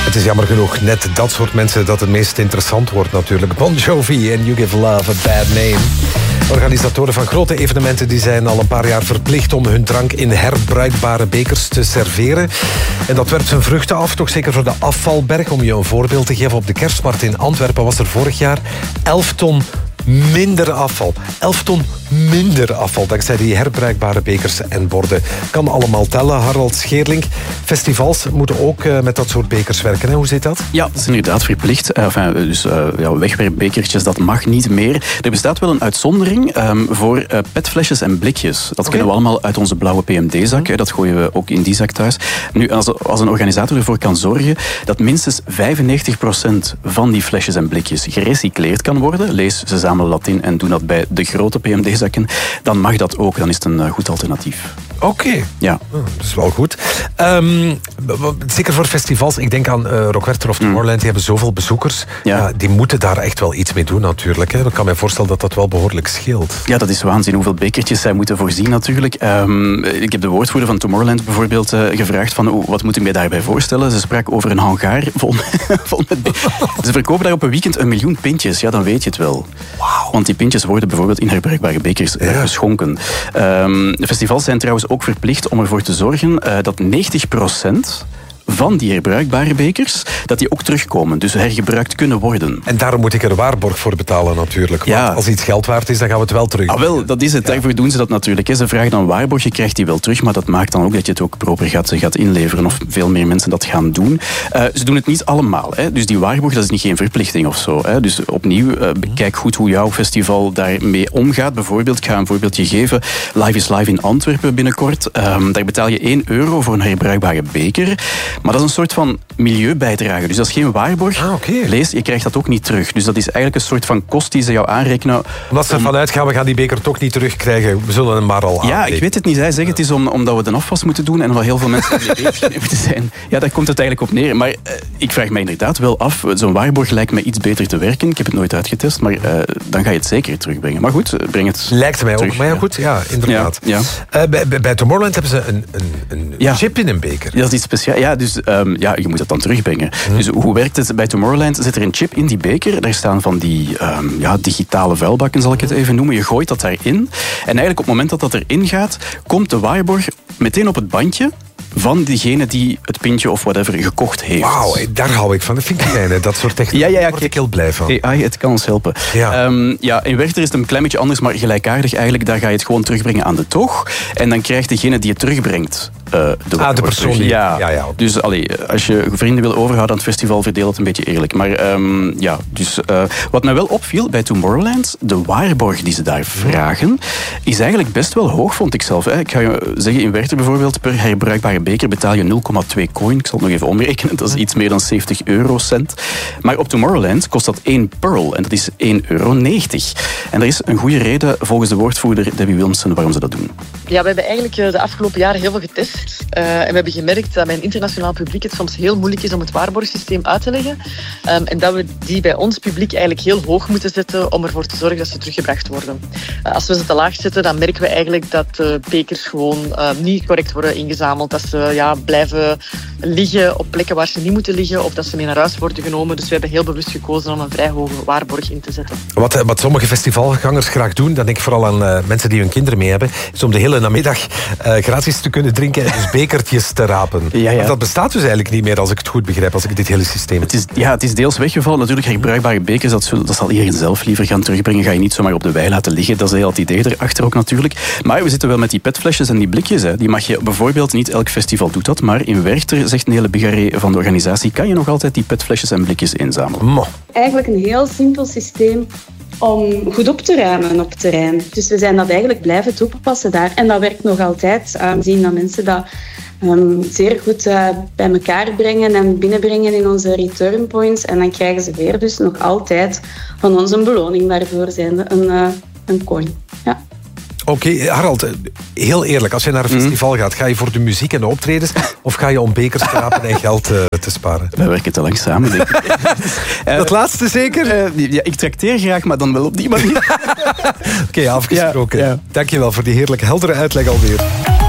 Het is jammer genoeg net dat soort mensen dat het meest interessant wordt natuurlijk. Bon Jovi en You Give Love a Bad Name. Organisatoren van grote evenementen die zijn al een paar jaar verplicht om hun drank in herbruikbare bekers te serveren. En dat werpt zijn vruchten af, toch zeker voor de afvalberg. Om je een voorbeeld te geven, op de kerstmarkt in Antwerpen was er vorig jaar 11 ton minder afval. 11 ton minder afval, dankzij die herbruikbare bekers en borden. Kan allemaal tellen. Harald Scheerlink, festivals moeten ook met dat soort bekers werken. Hè? Hoe zit dat? Ja, dat is inderdaad verplicht. Wegwerpbekertjes, dat mag niet meer. Er bestaat wel een uitzondering voor petflesjes en blikjes. Dat kennen we allemaal uit onze blauwe PMD-zak. Dat gooien we ook in die zak thuis. Nu, als een organisator ervoor kan zorgen dat minstens 95% van die flesjes en blikjes gerecycleerd kan worden, lees, ze zamelen dat in en doen dat bij de grote PMD-zakken, dan mag dat ook. Dan is het een goed alternatief. Oké. Ja. Dat is wel goed. Zeker voor festivals. Ik denk aan Rockwerchter of Tomorrowland. Die hebben zoveel bezoekers. Ja, die moeten daar echt wel iets mee doen natuurlijk. Hè. Ik kan me voorstellen dat dat wel behoorlijk scheelt. Ja, dat is waanzin hoeveel bekertjes zij moeten voorzien natuurlijk. Ik heb de woordvoerder van Tomorrowland bijvoorbeeld gevraagd van wat moet ik mij daarbij voorstellen. Ze sprak over een hangaar vol met Ze verkopen daar op een weekend 1 miljoen pintjes. Ja, dan weet je het wel. Wauw. Want die pintjes worden bijvoorbeeld in herbruikbare bekers geschonken. De festivals zijn trouwens ook verplicht om ervoor te zorgen dat 90% van die herbruikbare bekers, dat die ook terugkomen. Dus hergebruikt kunnen worden. En daarom moet ik er waarborg voor betalen natuurlijk. Want als iets geld waard is, dan gaan we het wel terug. Ah, wel, dat is het. Ja. Daarvoor doen ze dat natuurlijk. Ze vragen dan waarborg, je krijgt die wel terug, maar dat maakt dan ook dat je het ook proper gaat inleveren. Of veel meer mensen dat gaan doen. Ze doen het niet allemaal. Dus die waarborg, dat is niet geen verplichting of zo. Dus opnieuw, bekijk goed hoe jouw festival daarmee omgaat. Bijvoorbeeld, ik ga een voorbeeldje geven. Live is Live in Antwerpen binnenkort. Daar betaal je €1 voor een herbruikbare beker. Maar dat is een soort van milieubijdrage. Dus dat is geen waarborg. Lees, je krijgt dat ook niet terug. Dus dat is eigenlijk een soort van kost die ze jou aanrekenen. Omdat ze ervan uitgaan, we gaan die beker toch niet terugkrijgen. We zullen hem maar al aanrekenen. Ja, ik weet het niet. Hij zegt het is omdat we de afwas moeten doen en omdat heel veel mensen die bezig moeten zijn. Ja, daar komt het eigenlijk op neer. Maar ik vraag mij inderdaad wel af. Zo'n waarborg lijkt me iets beter te werken. Ik heb het nooit uitgetest, maar dan ga je het zeker terugbrengen. Maar goed, breng het lijkt mij terug. ook. Maar ja, goed, ja, inderdaad. Ja. Bij Tomorrowland hebben ze een chip in een beker. Dat is iets speciaals. Ja, dus je moet dat dan terugbrengen. Dus hoe werkt het bij Tomorrowland? Zit er een chip in die beker. Daar staan van die digitale vuilbakken, zal ik het even noemen. Je gooit dat daarin. En eigenlijk op het moment dat dat erin gaat, komt de waarborg meteen op het bandje van diegene die het pintje of whatever gekocht heeft. Wauw, daar hou ik van. Dat vind ik fijn. Dat soort technieken. Daar word ik heel blij van. AI, het kan ons helpen. Ja. In Werchter is het een klein beetje anders, maar gelijkaardig eigenlijk. Daar ga je het gewoon terugbrengen aan de toog. En dan krijgt degene die het terugbrengt de persoon. Ja. Dus als je vrienden wil overhouden aan het festival, verdeel het een beetje eerlijk. Maar wat mij wel opviel bij Tomorrowland, de waarborg die ze daar vragen, is eigenlijk best wel hoog, vond ik zelf. Ik ga je zeggen, in Werchter bijvoorbeeld, per herbruikbare beker betaal je 0,2 coin. Ik zal het nog even omrekenen. Dat is iets meer dan 70 eurocent. Maar op Tomorrowland kost dat 1 pearl. En dat is €1,90. En er is een goede reden, volgens de woordvoerder Debbie Wilmsen, waarom ze dat doen. Ja, we hebben eigenlijk de afgelopen jaren heel veel getest. En we hebben gemerkt dat bij een internationaal publiek het soms heel moeilijk is om het waarborgsysteem uit te leggen. En dat we die bij ons publiek eigenlijk heel hoog moeten zetten om ervoor te zorgen dat ze teruggebracht worden. Als we ze te laag zetten, dan merken we eigenlijk dat de bekers gewoon niet correct worden ingezameld. Dat ze blijven liggen op plekken waar ze niet moeten liggen of dat ze mee naar huis worden genomen. Dus we hebben heel bewust gekozen om een vrij hoge waarborg in te zetten. Wat sommige festivalgangers graag doen, dan denk ik vooral aan mensen die hun kinderen mee hebben, is om de hele namiddag gratis te kunnen drinken en dus bekertjes te rapen. Ja. Maar dat bestaat dus eigenlijk niet meer, als ik het goed begrijp, als ik dit hele systeem... Het is deels weggevallen. Natuurlijk, herbruikbare bekers, dat zal iedereen zelf liever gaan terugbrengen. Ga je niet zomaar op de wei laten liggen. Dat is heel het idee erachter ook natuurlijk. Maar we zitten wel met die petflesjes en die blikjes. Die mag je bijvoorbeeld, niet elk festival doet dat, maar in Werchter, zegt een hele bigaré van de organisatie, kan je nog altijd die petflesjes en blikjes inzamelen. Eigenlijk een heel simpel systeem om goed op te ruimen op het terrein. Dus we zijn dat eigenlijk blijven toepassen daar. En dat werkt nog altijd. We zien dat mensen dat zeer goed bij elkaar brengen en binnenbrengen in onze return points. En dan krijgen ze weer dus nog altijd van ons een beloning daarvoor, zijnde een coin. Ja. Oké, Harald, heel eerlijk, als je naar een festival gaat, ga je voor de muziek en de optredens of ga je om bekers te rapen en geld te sparen? Wij werken te lang samen, denk ik. Dat laatste zeker? Ik trakteer graag, maar dan wel op die manier. Oké, afgesproken. Ja. Dankjewel voor die heerlijk heldere uitleg alweer.